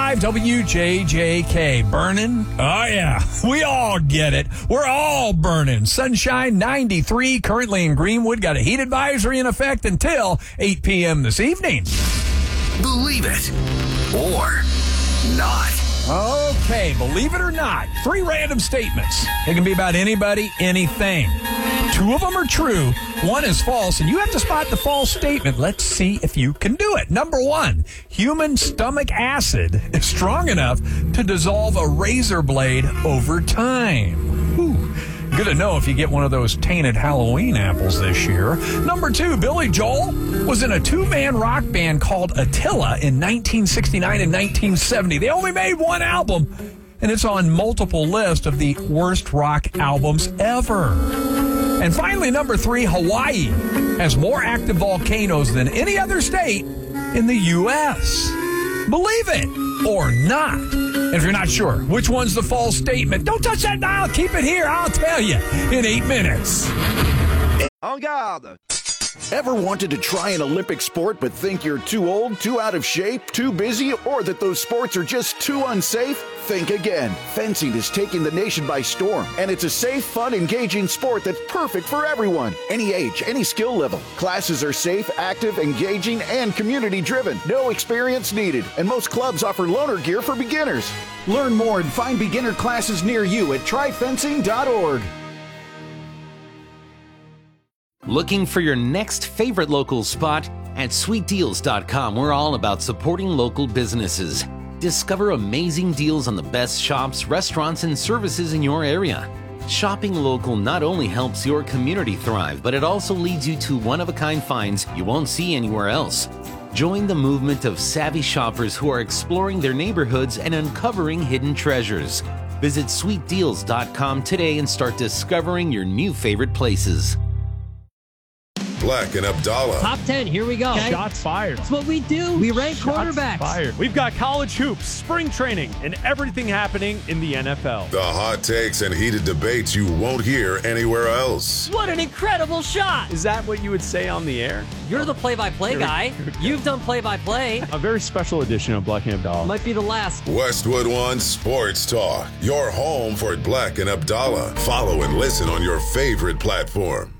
105 WJJK. Burning? Oh, yeah. We all get it. We're all burning. Sunshine 93, currently in Greenwood. Got a heat advisory in effect until 8 p.m. this evening. Believe it or not. Okay, believe it or not, 3 random statements. They can be about anybody, anything. 2 of them are true, 1 is false, and you have to spot the false statement. Let's see if you can do it. Number 1, human stomach acid is strong enough to dissolve a razor blade over time. Whew. Good to know if you get one of those tainted Halloween apples this year. Number 2, Billy Joel was in a 2-man rock band called Attila in 1969 and 1970. They only made 1 album, and it's on multiple lists of the worst rock albums ever. And finally, number 3, Hawaii has more active volcanoes than any other state in the U.S. Believe it or not. And if you're not sure which one's the false statement, don't touch that dial. Keep it here. I'll tell you in 8 minutes. En garde! Ever wanted to try an Olympic sport but think you're too old, too out of shape, too busy, or that those sports are just too unsafe? Think again. Fencing is taking the nation by storm, and it's a safe, fun, engaging sport that's perfect for everyone. Any age, any skill level. Classes are safe, active, engaging, and community-driven. No experience needed, and most clubs offer loaner gear for beginners. Learn more and find beginner classes near you at tryfencing.org. Looking for your next favorite local spot? At sweetdeals.com, we're all about supporting local businesses. Discover amazing deals on the best shops, restaurants, and services in your area. Shopping local not only helps your community thrive, but it also leads you to one-of-a-kind finds you won't see anywhere else. Join the movement of savvy shoppers who are exploring their neighborhoods and uncovering hidden treasures. Visit sweetdeals.com today and start discovering your new favorite places. Black and Abdallah. Top 10, here we go. Okay. Shots fired. That's what we do. We rank quarterbacks. Fired. We've got college hoops, spring training, and everything happening in the NFL. The hot takes and heated debates you won't hear anywhere else. What an incredible shot. Is that what you would say on the air? You're the play-by-play guy. You've done play-by-play. A very special edition of Black and Abdallah. Might be the last. Westwood One Sports Talk. Your home for Black and Abdallah. Follow and listen on your favorite platform.